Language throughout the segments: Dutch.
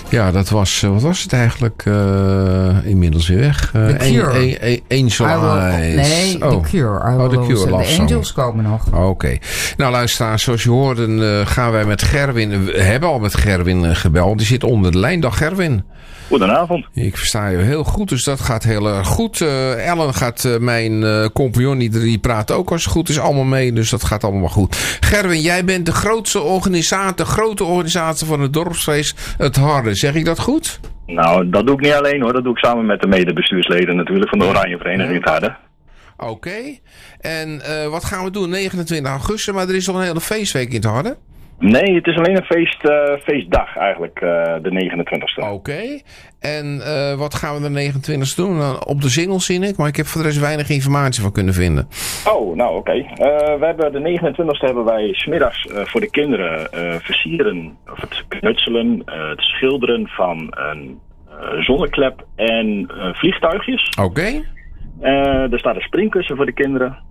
Ja, dat was... Wat was het eigenlijk? Inmiddels weer weg. The Cure. Angel Eyes. The Cure. The Cure. De Angels komen nog. Oké. Nou, luisteraars, zoals je hoorde gaan wij met Gerwin... We hebben al met Gerwin gebeld. Die zit onder de lijn. Dag Gerwin. Goedenavond. Ik versta je heel goed, dus dat gaat heel erg goed. Ellen gaat, mijn compagnon, die praat ook als het goed is allemaal mee. Dus dat gaat allemaal goed. Gerwin, jij bent de grote organisator van het dorpsfeest Het Harde. Zeg ik dat goed? Nou, dat doe ik niet alleen hoor. Dat doe ik samen met de medebestuursleden natuurlijk van de Oranje Vereniging Het Harde. Oké. En wat gaan we doen? 29 augustus, maar er is al een hele feestweek in Het Harde. Nee, het is alleen een feestdag eigenlijk, de 29e. Oké. En wat gaan we de 29e doen? Op de singles zie ik, maar ik heb voor de rest weinig informatie van kunnen vinden. Oh, nou oké. We hebben de 29e hebben wij 's middags voor de kinderen versieren, of het knutselen, het schilderen van een zonneklep en vliegtuigjes. Oké. Er staat een springkussen voor de kinderen.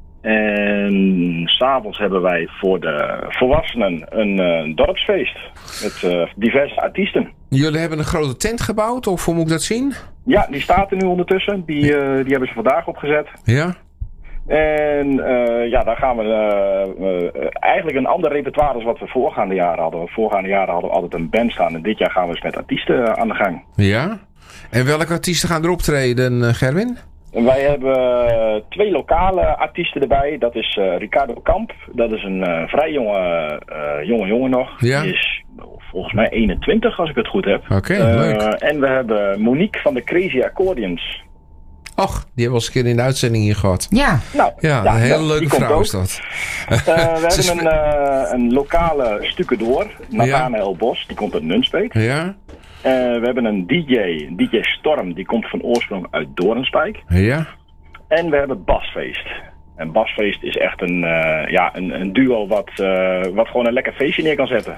En 's avonds hebben wij voor de volwassenen een dorpsfeest met diverse artiesten. Jullie hebben een grote tent gebouwd, of hoe moet ik dat zien? Ja, die staat er nu ondertussen. Die hebben ze vandaag opgezet. Ja. En daar gaan we eigenlijk een ander repertoire als wat we voorgaande jaren hadden. Voorgaande jaren hadden we altijd een band staan en dit jaar gaan we eens met artiesten aan de gang. Ja. En welke artiesten gaan er optreden, Gerwin? Wij hebben 2 lokale artiesten erbij. Dat is Ricardo Kamp. Dat is een vrij jonge jongen nog. Ja. Die is volgens mij 21 als ik het goed heb. Oké, leuk. En we hebben Monique van de Crazy Accordions. Och, die hebben we eens een keer in de uitzending hier gehad. Ja. Nou, ja, een hele leuke vrouw is dat. We hebben een lokale stukendoor. Nathanael Bos. Die komt uit Nunspeet. Ja. We hebben een DJ Storm, die komt van oorsprong uit Doornspijk. Ja. En we hebben Basfeest. En Basfeest is echt een duo wat gewoon een lekker feestje neer kan zetten.